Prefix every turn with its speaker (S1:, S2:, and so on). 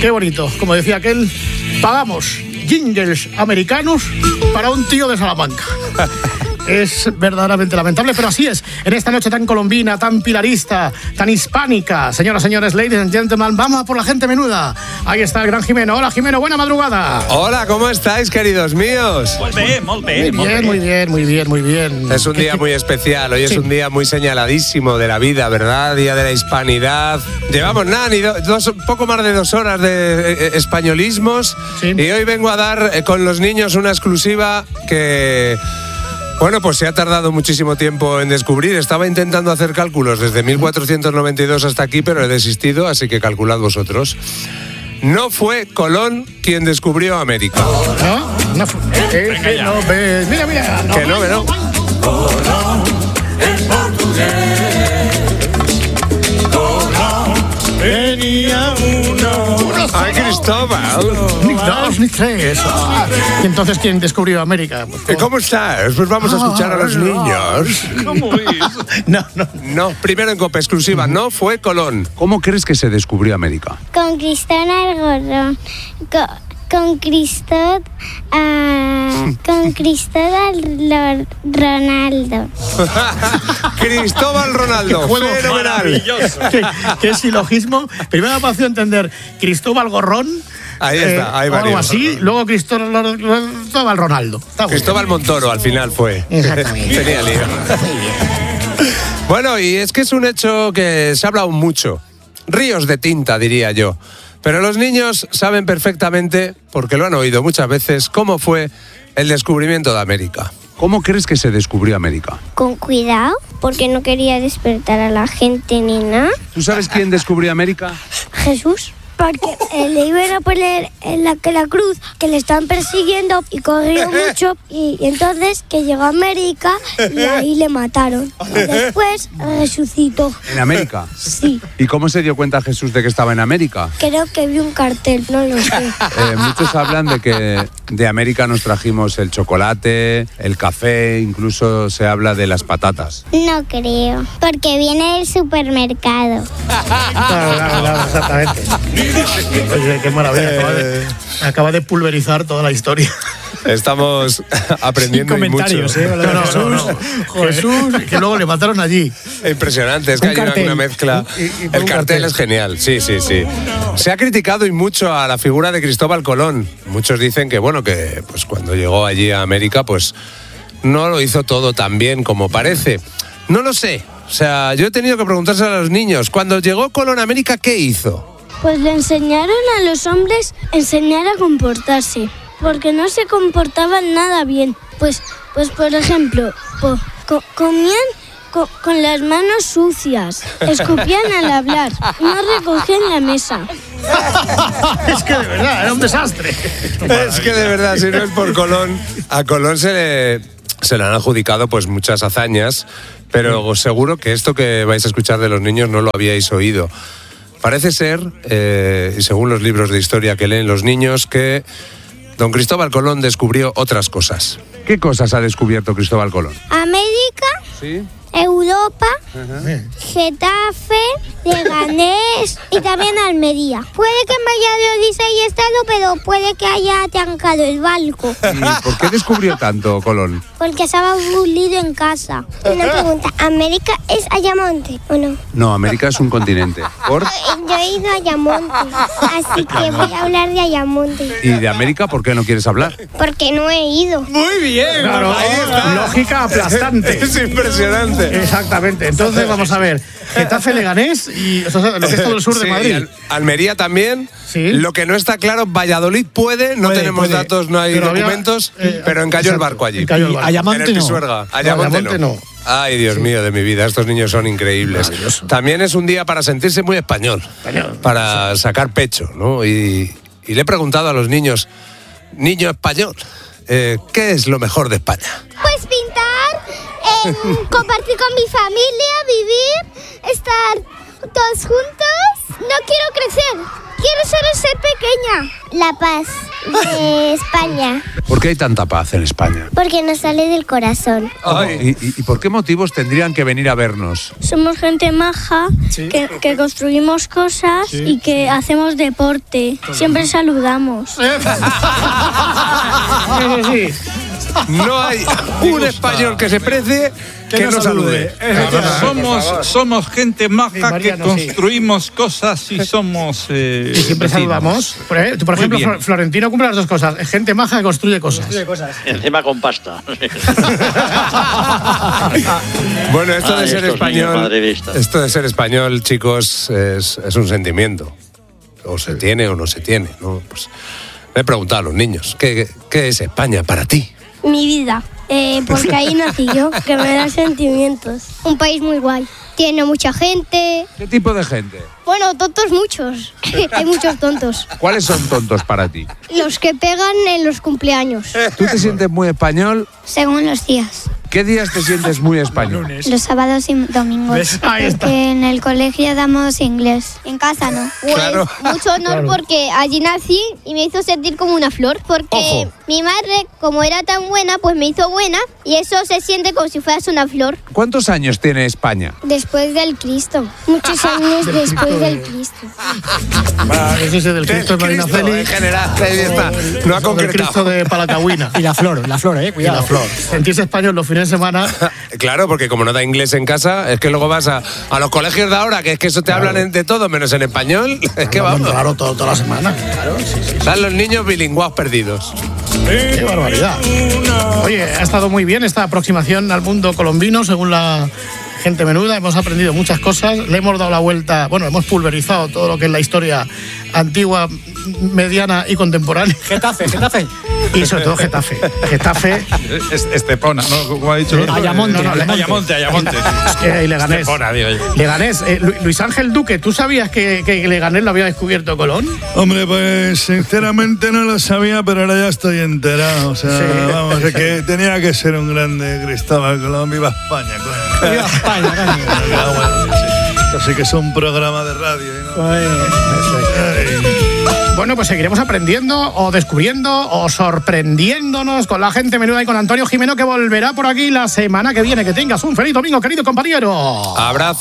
S1: Qué bonito. Como decía aquel, pagamos jingles americanos para un tío de Salamanca. Es verdaderamente lamentable, pero así es. En esta noche tan colombina, tan pilarista, tan hispánica. Señoras, señores, ladies and gentlemen, vamos a por la gente menuda. Ahí está el gran Jimeno. Hola, Jimeno, buena madrugada.
S2: Hola, ¿cómo estáis, queridos míos?
S3: Molt bé.
S1: Muy bien.
S2: Es un día muy especial. Hoy es un día muy señaladísimo de la vida, ¿verdad? Día de la hispanidad. Llevamos ni poco más de 2 horas de españolismos. Sí. Y hoy vengo a dar con los niños una exclusiva que... Bueno, pues se ha tardado muchísimo tiempo en descubrir. Estaba intentando hacer cálculos desde 1492 hasta aquí, pero he desistido, así que calculad vosotros. No fue Colón quien descubrió América.
S1: No fue. Que no ves. Mira.
S2: Que no.
S3: Colón, el portugués. Colón, venía uno.
S2: ¡Ay, Cristóbal!
S1: Ni 2 ni 3. ¿Y entonces quién descubrió América?
S2: ¿Cómo estás? Pues vamos a escuchar a los niños.
S1: ¿Cómo es?
S2: No, primero en COPE exclusiva, no fue Colón.
S4: ¿Cómo crees que se descubrió América?
S5: Con Cristóbal Colón. Con Cristóbal Ronaldo.
S2: Cristóbal Ronaldo, fenomenal.
S1: ¿Qué silogismo? Primero me ha parecido entender Cristóbal Gorrón.
S2: Ahí está, hay varios.
S1: Algo así, luego Cristóbal Ronaldo.
S2: Cristóbal Montoro al final fue.
S1: Exactamente.
S2: Tenía lío. Bueno, y es que es un hecho que se ha hablado mucho. Ríos de tinta, diría yo. Pero los niños saben perfectamente, porque lo han oído muchas veces, cómo fue el descubrimiento de América.
S4: ¿Cómo crees que se descubrió América?
S5: Con cuidado, porque no quería despertar a la gente ni nada.
S4: ¿Tú sabes quién descubrió América?
S5: Jesús. Porque le iban a poner en la cruz, que le estaban persiguiendo y corrió mucho. Y entonces que llegó a América y ahí le mataron. Y después resucitó.
S4: ¿En América?
S5: Sí.
S4: ¿Y cómo se dio cuenta Jesús de que estaba en América?
S5: Creo que vi un cartel, no lo sé.
S4: Muchos hablan de que de América nos trajimos el chocolate, el café, incluso se habla de las patatas.
S5: No creo, porque viene del supermercado.
S1: Claro, exactamente. Oye, qué maravilla. Acaba de pulverizar toda la historia.
S2: Estamos aprendiendo mucho.
S1: No. Jesús, que luego le mataron allí.
S2: Impresionante, es que hay una mezcla. El cartel es genial, sí. Se ha criticado y mucho a la figura de Cristóbal Colón. Muchos dicen que, bueno, que pues cuando llegó allí a América, pues no lo hizo todo tan bien como parece. No lo sé. O sea, yo he tenido que preguntárselo a los niños. Cuando llegó Colón a América, ¿qué hizo?
S5: Pues le enseñaron a los hombres enseñar a comportarse, porque no se comportaban nada bien. Pues por ejemplo, comían con las manos sucias, escupían al hablar, no recogían la mesa.
S1: Es que de verdad, era un desastre.
S2: Es que de verdad, si no es por Colón, a Colón se le han adjudicado pues muchas hazañas, pero seguro que esto que vais a escuchar de los niños no lo habíais oído. Parece ser, y según los libros de historia que leen los niños, que don Cristóbal Colón descubrió otras cosas.
S4: ¿Qué cosas ha descubierto Cristóbal Colón?
S5: América,
S4: ¿Sí?
S5: Europa, Getafe, Leganés y también Almería. Puede que en Valladolid haya estado, pero puede que haya atancado el barco.
S4: ¿Y por qué descubrió tanto Colón?
S5: Porque estaba aburrido en casa. Una pregunta, ¿América es Ayamonte o no?
S4: No, América es un continente. ¿Por?
S5: Yo he ido a Ayamonte, así que voy a hablar de Ayamonte.
S4: ¿Y de América por qué no quieres hablar?
S5: Porque no he ido.
S2: Muy bien,
S1: claro,
S2: ahí está.
S1: Lógica aplastante.
S2: Es impresionante.
S1: Exactamente. Entonces vamos a ver. Getafe, Leganés y lo que es todo el sur de Madrid.
S2: Almería también.
S1: Sí.
S2: Lo que no está claro, Valladolid no tenemos datos, no hay documentos, pero encalló el barco allí.
S1: Ayamonte
S2: en el Pisuerga. Ayamonte no. Ay, Dios mío de mi vida, estos niños son increíbles. También es un día para sentirse muy español, para sacar pecho, ¿no? Y le he preguntado a los niños, niño español, ¿qué es lo mejor de España?
S5: Pues pintar, compartir con mi familia, vivir, estar todos juntos. No quiero crecer. quiero solo ser pequeña. La paz de España.
S4: ¿Por qué hay tanta paz en España?
S5: Porque nos sale del corazón.
S4: ¿Y por qué motivos tendrían que venir a vernos?
S5: Somos gente maja, que construimos cosas y que hacemos deporte. Siempre saludamos.
S1: Eso sí.
S2: No hay un español que se precie que no salude.
S6: Somos gente maja
S1: Mariano,
S6: que construimos cosas y somos.
S1: Y siempre saludamos. Por ejemplo,
S6: bien.
S1: Florentino cumple las dos cosas. Es gente maja que construye cosas.
S7: Encima con pasta.
S2: Bueno, esto de ser
S7: estos niños
S2: español,
S7: madridistas.
S2: esto de ser español, chicos, es un sentimiento. O se tiene o no se tiene, ¿no? Pues me he preguntado a los niños, ¿qué es España para ti?
S5: Mi vida, porque ahí nací yo, que me da sentimientos. Un país muy guay. Tiene mucha gente.
S4: ¿Qué tipo de gente?
S5: Bueno, tontos muchos. Hay muchos tontos.
S4: ¿Cuáles son tontos para ti?
S5: Los que pegan en los cumpleaños.
S4: ¿Tú te sientes muy español?
S5: Según los días.
S4: ¿Qué días te sientes muy español?
S5: Los sábados y domingos.
S1: Ahí está.
S5: Porque en el colegio damos inglés. En casa no.
S8: Pues
S2: Claro.
S8: mucho honor
S1: Claro.
S8: porque allí nací y me hizo sentir como una flor. Porque
S2: Ojo.
S8: mi madre, como era tan buena, pues me hizo buena y eso se siente como si fueras una flor.
S4: ¿Cuántos años tiene España?
S8: Después del Cristo.
S5: Muchos años
S1: Del
S5: después
S1: Cristo
S5: del
S1: de-
S5: Cristo.
S1: Ese es el Cristo de Marina
S2: Cristo,
S1: Feli.
S2: en general, ahí está. No ha
S1: El Cristo
S2: concretado.
S1: de Palacagüina.
S9: Y la flor,
S1: Y
S9: cuidado.
S1: la flor. Sentirse español los fines de semana.
S2: Claro, porque como no da inglés en casa, es que luego vas a los colegios de ahora, que es que eso te hablan de todo menos en español. Es que vamos.
S1: Claro, toda la semana. Claro, sí.
S2: Están los niños bilingües perdidos.
S1: Qué barbaridad. Oye, ha estado muy bien esta aproximación al mundo colombino, según la gente menuda. Hemos aprendido muchas cosas, le hemos dado la vuelta, bueno, hemos pulverizado todo lo que es la historia antigua, mediana y contemporánea.
S9: Getafe.
S1: Y sobre todo Getafe. Getafe
S6: Estepona, ¿no? Como ha dicho el otro.
S9: Ayamonte,
S6: Ayamonte.
S1: y Leganés.
S6: Estepona, digo yo.
S1: Leganés. Luis Ángel Duque, ¿tú sabías que Leganés lo había descubierto Colón?
S3: Hombre, pues sinceramente no lo sabía, pero ahora ya estoy enterado. O sea,
S1: Sí.
S3: vamos, es que tenía que ser un grande Cristóbal Colón. Viva España, coño.
S9: Viva España, coño.
S3: Así que es un programa de radio. ¿no?
S1: Bueno, pues seguiremos aprendiendo o descubriendo o sorprendiéndonos con la gente menuda y con Antonio Jimeno, que volverá por aquí la semana que viene. Que tengas un feliz domingo, querido compañero.
S2: Abrazo.